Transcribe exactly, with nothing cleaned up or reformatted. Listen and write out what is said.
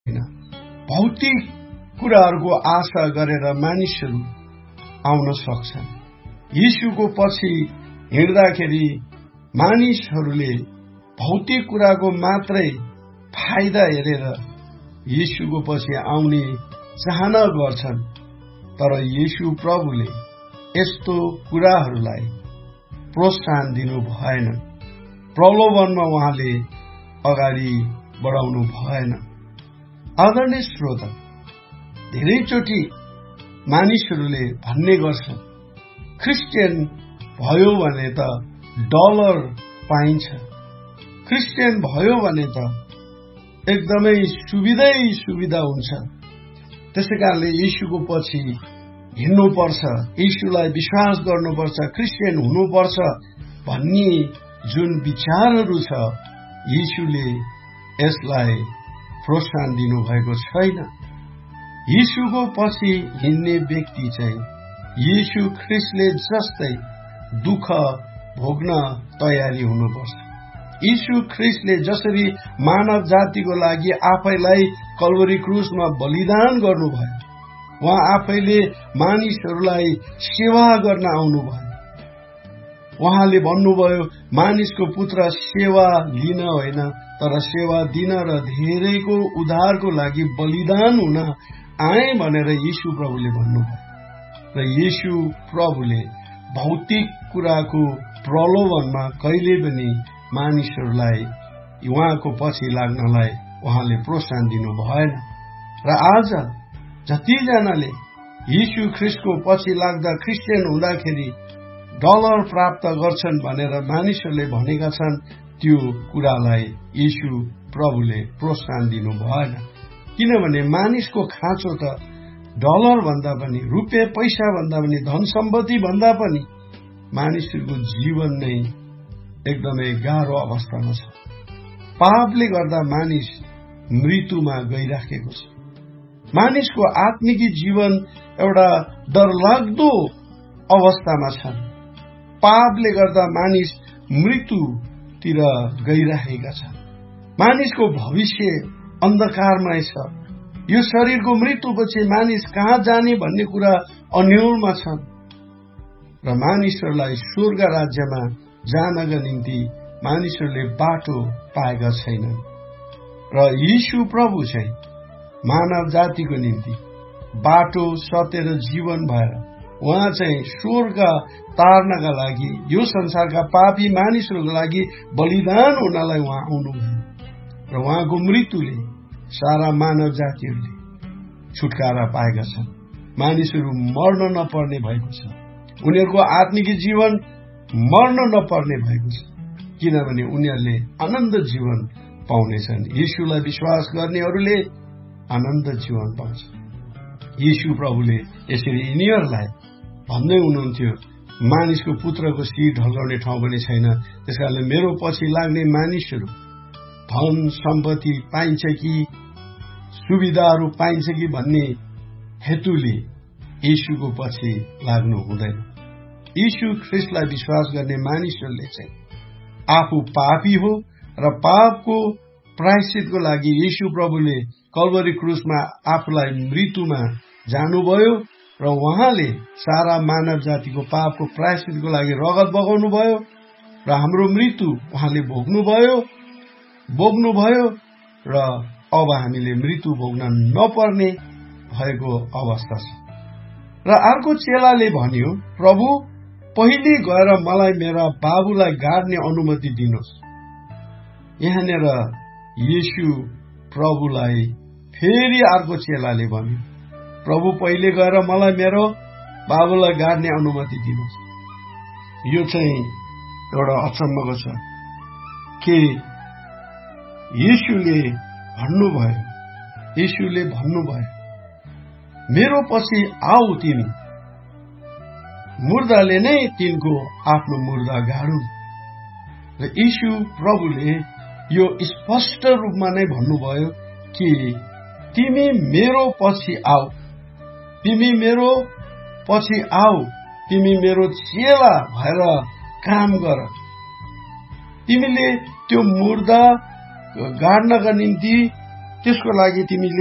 भौतिक कुराहरूको आशा गरेर मानिसहरू आउन सक्छन्। येशूको पछि हिँड्दाखेरि मानिसहरूले भौतिक कुराको मात्रै फाइदा हेरेर येशूको पछि आउने चाहना गर्छन्, तर येशू प्रभुले यस्तो कुराहरूलाई प्रोत्साहन दिनु भएन। प्रलोभनमा उहाँले अगाडि बढाउनु भएन। आदरणीय श्रोता, धेरैचोटि मानिसहरूले भन्ने गर्छन्, क्रिस्चियन भयो भने त डलर पाइन्छ, क्रिस्चियन भयो भने त एकदमै सुविधै सुविधा हुन्छ, त्यसैकारणले येशूको पछि हिँड्नुपर्छ, येशूलाई विश्वास गर्नुपर्छ, क्रिस्चियन हुनुपर्छ भन्ने जुन विचारहरू छ, येशूले यसलाई प्रोत्साहन दिनुभएको छैन। येशूको पछि हिँड्ने व्यक्ति चाहिँ येशू ख्रिस्टले जस्तै दुःख भोग्न तयारी हुनुपर्छ। येशू ख्रिस्टले जसरी मानव जातिको लागि आफैलाई कल्वरी क्रुसमा बलिदान गर्नुभयो, उहाँ आफैले मानिसहरूलाई सेवा गर्न आउनुभयो। उहाँले भन्नुभयो, मानिसको पुत्र सेवा लिन होइन तर सेवा दिन र धेरैको उद्धारको लागि बलिदान हुन आए भनेर येशू प्रभुले भन्नुभयो। र येशू प्रभुले भौतिक कुराको प्रलोभनमा कहिले पनि मानिसहरूलाई उहाँको पछि लाग्नलाई उहाँले प्रोत्साहन दिनु भएन। र आज जतिजनाले येशू ख्रिस्टको पछि लाग्दा क्रिस्चियन हुँदाखेरि डलर प्राप्त गर्छन् भनेर मानिसहरूले भनेका छन्, त्यो कुरालाई येशू प्रभुले प्रोत्साहन दिनु भएन। किनभने मानिसको खाँचो त डलर भन्दा पनि, रुपियाँ पैसा भन्दा पनि, धन सम्पत्ति भन्दा पनि मानिसहरूको जीवन नै एकदमै गाह्रो अवस्थामा छ। पापले गर्दा मानिस मृत्युमा गइराखेको छ। मानिसको आत्मिकी जीवन एउटा डरलाग्दो अवस्थामा छन्। पापले गर्दा मानिस मृत्युतिर गइरहेका छन्। मानिसको भविष्य अन्धकारमय छ। यो शरीरको मृत्युपछि मानिस कहाँ जाने भन्ने कुरा अन्योलमा छन्। र मानिसहरूलाई स्वर्ग राज्यमा जानका निम्ति मानिसहरूले बाटो पाएका छैनन्। र येशू प्रभु चाहिँ मानव जातिको निम्ति बाटो, सत्य र जीवन भएर उहाँ चाहिँ स्वर्ग तार्नका लागि, यो संसारका पापी मानिसहरूको लागि बलिदान हुनलाई उहाँ आउनुभयो। र उहाँको मृत्युले सारा मानव जातिहरूले छुटकारा पाएका छन्। मानिसहरू मर्न नपर्ने भएको छ। उनीहरूको आत्मिक जीवन मर्न नपर्ने भएको छ, किनभने उनीहरूले आनन्द जीवन पाउनेछन्। येशूलाई विश्वास गर्नेहरूले आनन्द जीवन पाउँछ। येशू प्रभुले यसरी यिनीहरूलाई भन्दै हुनुहुन्थ्यो, मानिसको पुत्रको शिर ढल्काउने ठाउँ पनि छैन, त्यसकारणले मेरो पछि लाग्ने मानिसहरू धन सम्पत्ति पाइन्छ कि सुविधाहरू पाइन्छ कि भन्ने हेतुले येशूको पछि लाग्नु हुँदैन। येशू ख्रिस्टलाई विश्वास गर्ने मानिसहरूले चाहिँ आफू पापी हो र पापको प्रायश्चितको लागि येशू प्रभुले कल्वरी क्रुसमा आफूलाई मृत्युमा जानुभयो र उहाँले सारा मानव जातिको पापको प्रायश्चितको लागि रगत बगाउनु भयो र हाम्रो मृत्यु उहाँले भोग्नुभयो भोग्नुभयो र अब हामीले मृत्यु भोग्न नपर्ने भएको अवस्था छ। र अर्को चेलाले भन्यो, प्रभु पहिले गएर मलाई मेरा बाबुलाई गाड्ने अनुमति दिनुहोस्। यहाँनिर येशू प्रभुलाई फेरि अर्को चेलाले भन्यो, प्रभु पहिले गएर मलाई मेरो बाबुलाई गाड्ने अनुमति दिनुहोस्। यो चाहिँ एउटा अचम्मको छ कि येशूले भन्नुभयो येशूले भन्नुभयो मेरो पछि आऊ तिमी, मुर्दाले नै तिनको आफ्नो मुर्दा गाडुन्। र येशू प्रभुले यो स्पष्ट रूपमा नै भन्नुभयो कि तिमी मेरो पछि आऊ, तिमी मेरो पछि आऊ, तिमी मेरो चेला भएर काम गर। तिमीले त्यो मुर्दा गाड्नका निम्ति त्यसको लागि तिमीले